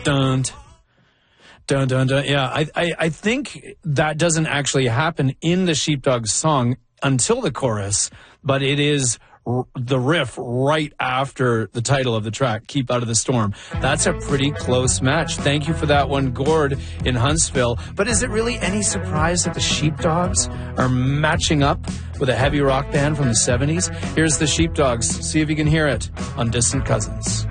Dun, dun, dun, dun. Yeah, I think that doesn't actually happen in the Sheepdogs song until the chorus, but it is the riff right after the title of the track, Keep Out of the Storm. That's a pretty close match. Thank you for that one, Gord in Huntsville. But is it really any surprise that the Sheepdogs are matching up with a heavy rock band from the 70s? Here's the Sheepdogs. See if you can hear it on Distant Cousins.